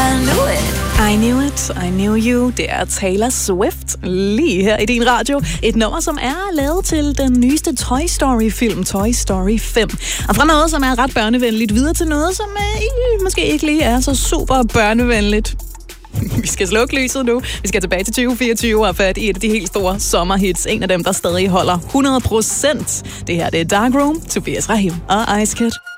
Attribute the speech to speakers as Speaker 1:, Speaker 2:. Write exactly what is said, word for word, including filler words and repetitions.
Speaker 1: knew it.
Speaker 2: I knew it, I knew you. Det er Taylor Swift lige her i din radio. Et nummer, som er lavet til den nyeste Toy Story-film, Toy Story fem. Og fra noget, som er ret børnevenligt, videre til noget, som øh, måske ikke lige er så super børnevenligt. Vi skal slukke lyset nu. Vi skal tilbage til tyve fireogtyve og have fat i et af de helt store sommerhits. En af dem, der stadig holder hundrede procent. Det her det er Dark Room, Tobias Rahim og Ice Kid.